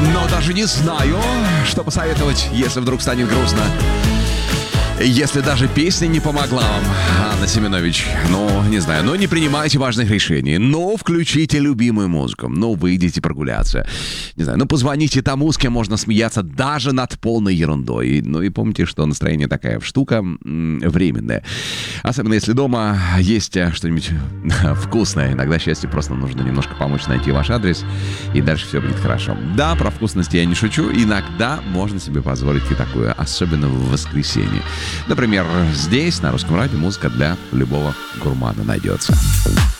Но даже не знаю, что посоветовать, если вдруг станет грустно. Если даже песня не помогла вам, Анна Семенович, ну, не знаю, ну, не принимайте важных решений, но включите любимую музыку, ну, выйдите прогуляться, не знаю, ну, позвоните тому, с кем можно смеяться даже над полной ерундой. Ну, и помните, что настроение такая штука временная. Особенно если дома есть что-нибудь вкусное. Иногда счастью просто нужно немножко помочь найти ваш адрес, и дальше все будет хорошо. Да, про вкусности я не шучу, иногда можно себе позволить и такое, особенно в воскресенье. Например, здесь, на Русском радио, музыка для любого гурмана найдется.